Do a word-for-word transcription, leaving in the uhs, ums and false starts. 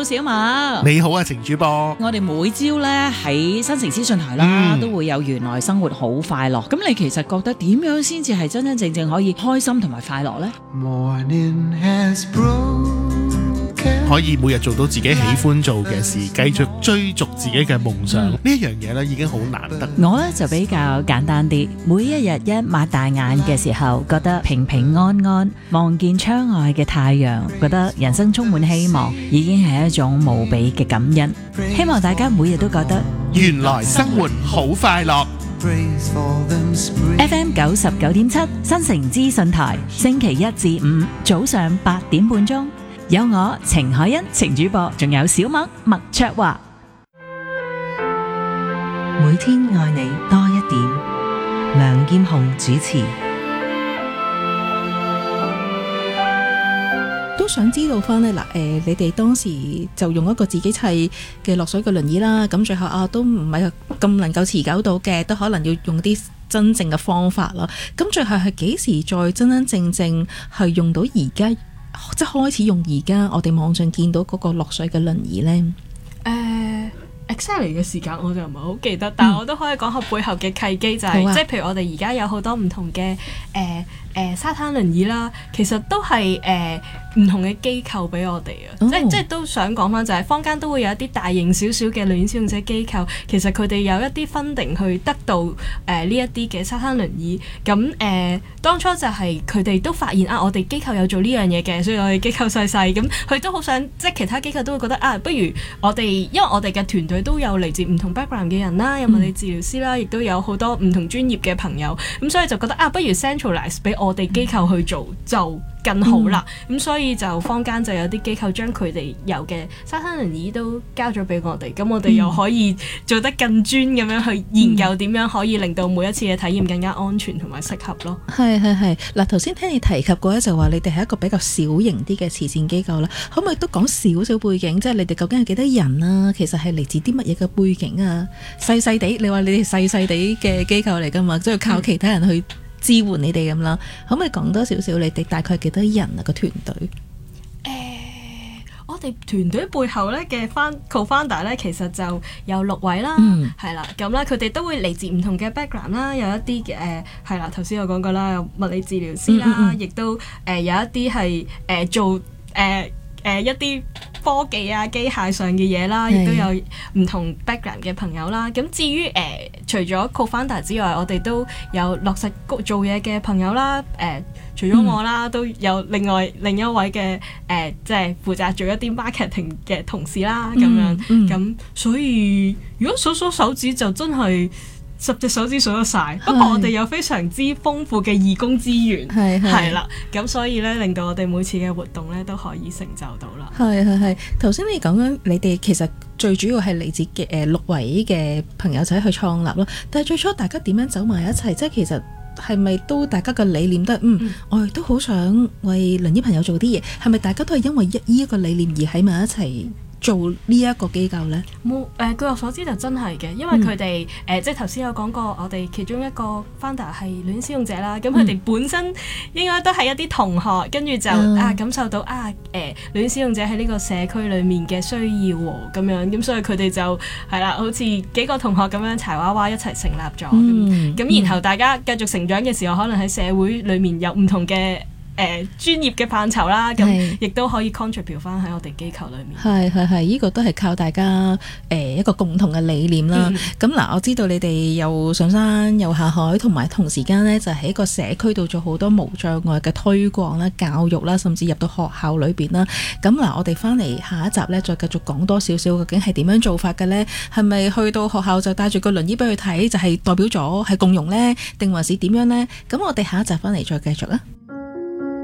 Hello， 小麥。 你好啊，程主播。 我哋每朝咧喺新城資訊台啦， 嗯、 都會有原來生活好快樂。咁你其實覺得點樣先至係真真正正可以開心同埋快樂呢？ Morning has broken 可以每日做到自己喜歡做嘅事，繼續追逐自己嘅夢想，呢一樣嘢咧已經好難得。 我咧就比較簡單啲，每一日一擘大眼嘅時候，覺得平平安安，望見窗外嘅太陽，覺得人生充滿希望，已經係一種無比嘅感恩。希望大家每日都覺得原來生活好快樂。 F M 九十九點七新城資訊台，星期一至五早上八點半鐘。有我程海欣程主播，仲有小麥麥卓華。 每天愛你多一點，梁劍雄主持。 都想知道翻呢，嗱，誒，你哋當時就用一個自己砌嘅落水嘅輪椅啦，咁最後啊都唔係咁能夠持久到嘅，都可能要用啲真正嘅方法啦。咁最後係幾時再真真正正係用到而家？即係開始用而家我哋網上見到嗰個落水嘅輪椅呢？ 誒 exactly 嘅時間我就唔係好記得，但係我都可以講下背後嘅契機，就係、是啊、即係譬如我哋而家有好多唔同嘅誒誒沙灘輪椅啦，其實都係誒唔同嘅機構俾我哋啊、哦，即即係都想講翻就係坊間都會有一啲大型少少嘅輪椅使用者機構，其實佢哋有一啲 funding 去得到誒呢一啲嘅沙灘輪椅，咁誒、呃、當初就係佢哋都發現啊，我哋機構有做呢樣嘢嘅，所以我哋機構細細咁，佢都好想即係其他機構都會覺得啊，不如我哋因為我哋嘅團隊都有嚟自唔同 background 嘅人啦，有物理治療師啦，亦都有好多唔同專業嘅朋友，咁所以就覺得啊，不如 centralize 俾我哋機構去做就更好啦，咁、嗯、所以就坊間就有啲機構將佢哋有嘅沙灘輪椅都交咗俾我哋，咁我哋又可以做得更專咁樣去研究點樣可以令到每一次嘅體驗更加安全同埋適合咯。 係係係，嗱頭先聽你提及過咧，就話你哋係一個比較小型啲嘅慈善機構啦，可唔可以都講少少背景？即係你哋究竟係幾多人啊？其實係嚟自啲乜嘢嘅背景啊？細細地，你話你哋細細地嘅機構嚟㗎嘛，即係靠其他人去支援你哋咁啦，可唔可以講多少少你哋大概幾多人啊個團隊？ 誒、呃，我哋團隊背後咧嘅 co-founder 咧，其實就有六位啦，係、嗯、啦，咁啦，佢哋都會嚟自唔同嘅 background 啦，有一啲嘅誒係啦，頭先我講過啦，有物理治療師啦，亦、嗯嗯嗯、都誒、呃、有一啲係誒做誒。呃誒、呃、一啲科技啊機械上嘅嘢啦，亦都有唔同 background 嘅朋友啦。咁至於誒、呃、除咗 co-founder 之外，我哋都有落實做嘢嘅朋友啦。誒、呃、除咗我啦、嗯，都有另外另一位嘅誒即係負責做一啲 marketing 嘅同事啦。咁、嗯、樣咁、嗯、所以如果數數手指就真係十隻手指數得晒，不過我哋有非常之豐富嘅義工資源，係啦，咁所以咧令到我哋每次嘅活動咧都可以成就到啦。 係係係，頭先你講緊你哋其實最主要係嚟自嘅誒六位嘅朋友仔去創立咯，但係最初大家點樣走埋一齊？即係其實係咪都大家嘅理念都係嗯，嗯，我亦都好想為輪椅朋友做啲嘢，係咪大家都係因為一依一個理念而喺埋一齊做呢一個機構呢？ 冇誒、呃，據我所知就真係嘅，因為佢哋誒即係頭先有講過，我哋其中一個 founder 係輪椅使用者啦，咁佢哋本身應該都係一啲同學，跟住就、嗯、啊感受到啊誒輪椅使用者喺呢個社區裡面嘅需要喎，咁樣咁所以佢哋就係啦，好似幾個同學咁樣柴娃娃一齊成立咗，咁、嗯、然後大家繼續成長嘅時候，可能喺社會裡面有唔同嘅誒、呃、專業嘅範疇啦，咁亦都可以 contribute 翻喺我哋機構裏面。 係係係，依、這個都係靠大家誒、呃、一個共同嘅理念啦。咁、嗯、嗱、呃，我知道你哋又上山又下海，同埋同時間呢，就喺個社區度做好多無障礙嘅推廣啦、教育啦，甚至入到學校裏邊啦。咁嗱、呃，我哋翻嚟下一集呢，再繼續講多少少究竟係點樣做法嘅呢？係咪去到學校就帶住個輪椅俾佢睇，就係、是、代表咗係共融呢？定還是點樣呢？咁我哋下一集翻嚟再繼續啊！